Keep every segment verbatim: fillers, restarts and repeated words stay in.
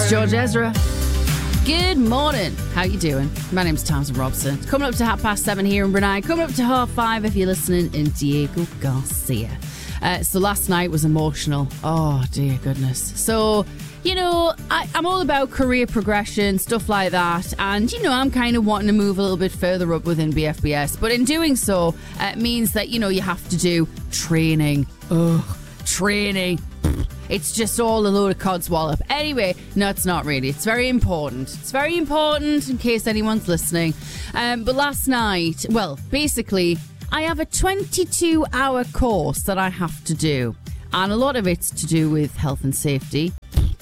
It's George Ezra. Good morning. How you doing? My name's Tamsin Robson. It's coming up to half past seven here in Brunei. Coming up to half five if you're listening in Diego Garcia. Uh, so last night was emotional. Oh, dear goodness. So, you know, I, I'm all about career progression, stuff like that. And, you know, I'm kind of wanting to move a little bit further up within B F B S. But in doing so, it uh, means that, you know, you have to do training. Ugh, training. It's just all a load of codswallop. Anyway, no, it's not really. It's very important. It's very important in case anyone's listening. Um, but last night, well, basically, I have a twenty-two hour course that I have to do. And a lot of it's to do with health and safety,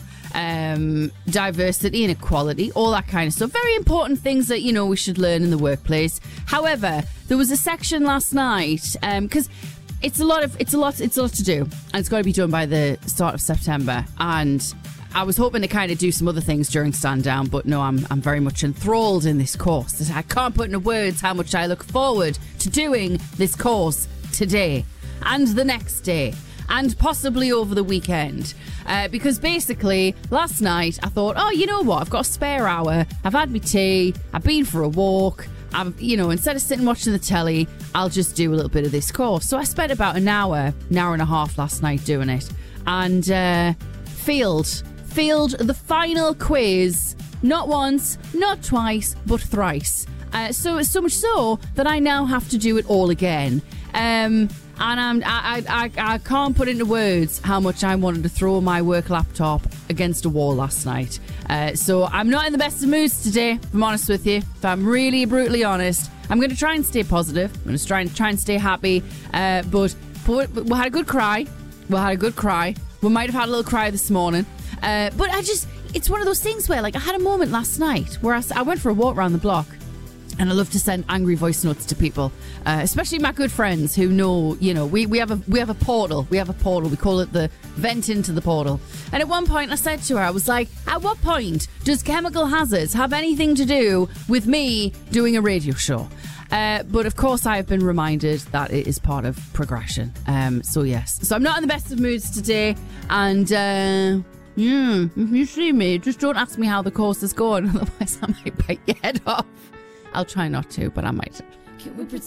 um, diversity and equality, all that kind of stuff. Very important things that, you know, we should learn in the workplace. However, there was a section last night, because... Um, It's a lot of it's a lot it's a lot to do, and it's got to be done by the start of September. And I was hoping to kind of do some other things during stand down, but no, I'm I'm very much enthralled in this course. I can't put into words how much I look forward to doing this course today and the next day and possibly over the weekend. Uh, because basically last night I thought, oh, you know what? I've got a spare hour. I've had my tea. I've been for a walk. I've, you know, instead of sitting watching the telly, I'll just do a little bit of this course. So I spent about an hour, an hour and a half last night doing it, and uh, failed, failed the final quiz. Not once, not twice, but thrice. Uh, so so much so that I now have to do it all again. Um, and I'm, I, I, I can't put into words how much I wanted to throw my work laptop against a wall last night. Uh, so I'm not in the best of moods today, if I'm honest with you. If I'm really brutally honest, I'm going to try and stay positive. I'm going to try and try and stay happy. Uh, but, but we had a good cry. We had a good cry. We might have had a little cry this morning. Uh, but I just, it's one of those things where, like, I had a moment last night where I, I went for a walk around the block. And I love to send angry voice notes to people, uh, especially my good friends who know, you know, we, we have a we have a portal. We have a portal. We call it the vent into the portal. And at one point I said to her, I was like, at what point does chemical hazards have anything to do with me doing a radio show? Uh, but of course I have been reminded that it is part of progression. Um, so yes. So I'm not in the best of moods today. And uh, yeah, if you see me, just don't ask me how the course is going. Otherwise I might bite your head off. I'll try not to, but I might.